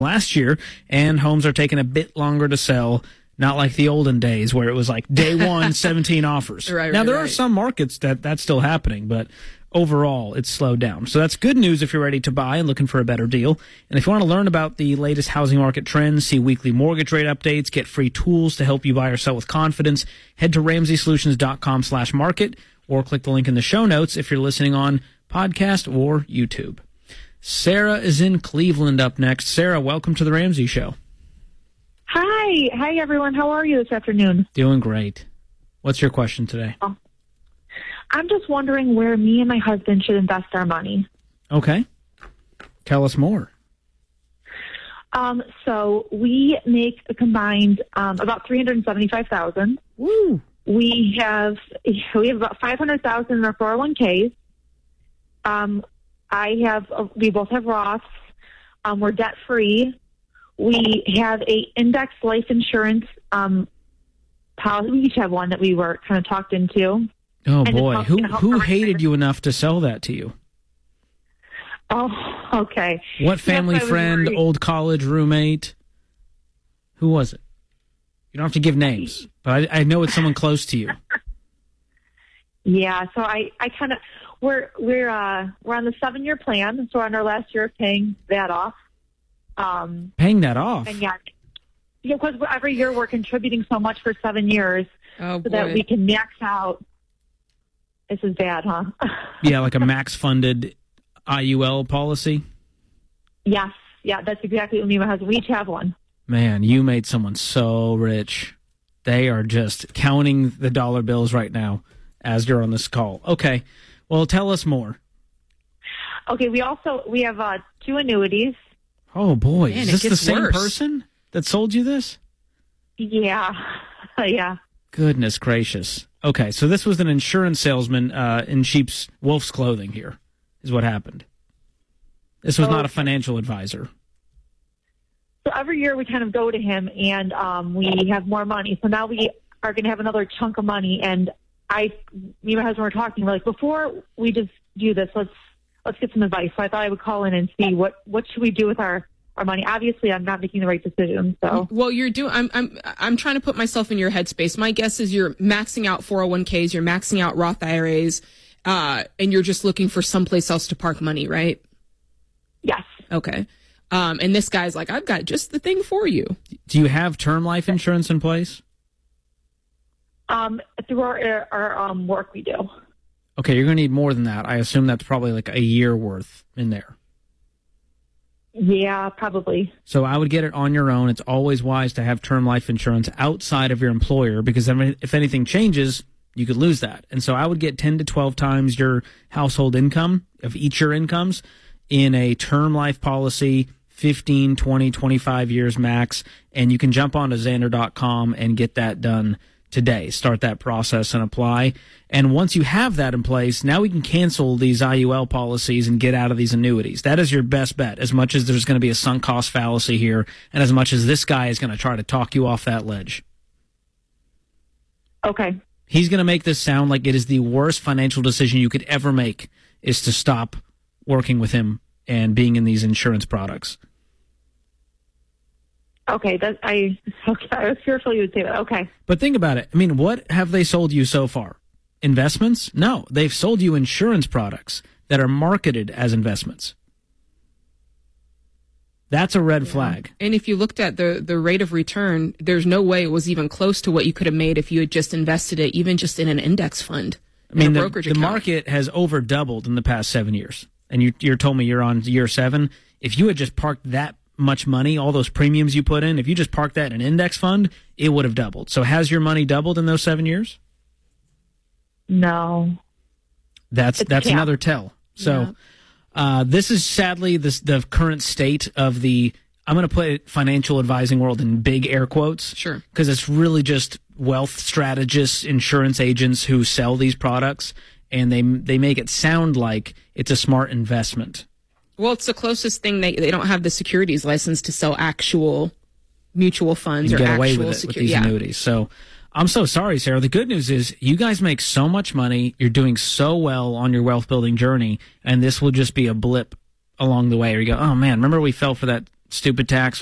last year, and homes are taking a bit longer to sell. Not like the olden days where it was like day one, 17 offers. Now, there are some markets that's still happening, but overall, it's slowed down. So that's good news if you're ready to buy and looking for a better deal. And if you want to learn about the latest housing market trends, see weekly mortgage rate updates, get free tools to help you buy or sell with confidence, head to RamseySolutions.com/market or click the link in the show notes if you're listening on podcast or YouTube. Sarah is in Cleveland up next. Sarah, welcome to the Ramsey Show. Hi, everyone. How are you this afternoon? Doing great. What's your question today? I'm just wondering where me and my husband should invest our money. Okay. Tell us more. So we make a combined about $375,000. Woo! We have about $500,000 in our 401ks. We both have Roths. We're debt free. We have a index life insurance policy. We each have one that we were kind of talked into. Oh, boy. Who hated you enough to sell that to you? Oh, okay. What family friend, old college roommate? Who was it? You don't have to give names, but I know it's someone close to you. Yeah, so I kind of we're on the 7-year plan, so we're on our last year of paying that off. Paying that off? And because every year we're contributing so much for 7 years so that we can max out. This is bad, huh? Yeah, like a max-funded IUL policy? Yes. Yeah, that's exactly what me and my husband, we each have one. Man, you made someone so rich. They are just counting the dollar bills right now as you're on this call. Okay, well, tell us more. Okay, we have 2 annuities. Oh, boy. Man, is this the same worse. person that sold you this? Yeah. Yeah. Goodness gracious. Okay, so this was an insurance salesman in wolf's clothing here, is what happened. This was not a financial advisor. So every year we kind of go to him and we have more money. So now we are going to have another chunk of money. And me and my husband were talking. We're like, before we just do this, let's get some advice. So I thought I would call in and see what should we do with our money. Obviously, I'm not making the right decision. So, well, I'm trying to put myself in your headspace. My guess is you're maxing out 401ks, you're maxing out Roth IRAs, and you're just looking for someplace else to park money, right? Yes. Okay. And this guy's like, I've got just the thing for you. Do you have term life insurance in place? Through our work, we do. Okay, you're going to need more than that. I assume that's probably like a year worth in there. Yeah, probably. So I would get it on your own. It's always wise to have term life insurance outside of your employer because if anything changes, you could lose that. And so I would get 10 to 12 times your household income of each your incomes in a term life policy, 15, 20, 25 years max. And you can jump onto Xander.com and get that done today. Start that process and apply. And once you have that in place, now we can cancel these IUL policies and get out of these annuities. That is your best bet, as much as there's going to be a sunk cost fallacy here, and as much as this guy is going to try to talk you off that ledge. Okay. He's going to make this sound like it is the worst financial decision you could ever make, is to stop working with him and being in these insurance products. Okay, I was fearful you would say that. Okay. But think about it. I mean, what have they sold you so far? Investments? No, they've sold you insurance products that are marketed as investments. That's a red flag. And if you looked at the rate of return, there's no way it was even close to what you could have made if you had just invested it, even just in an index fund. I mean, the market has over doubled in the past 7 years. And you told me you're on year 7. If you had just parked that much money, all those premiums you put in, if you just parked that in an index fund, it would have doubled. So has your money doubled in those 7 years? No. That's another tell. So this is sadly the current state of the, I'm going to put financial advising world in big air quotes. Sure. Because it's really just wealth strategists, insurance agents who sell these products, and they make it sound like it's a smart investment. Well, it's the closest thing. They don't have the securities license to sell actual mutual funds or get actual away with it with these annuities. So I'm so sorry, Sarah. The good news is you guys make so much money. You're doing so well on your wealth building journey, and this will just be a blip along the way. Where you go, oh man, remember we fell for that stupid tax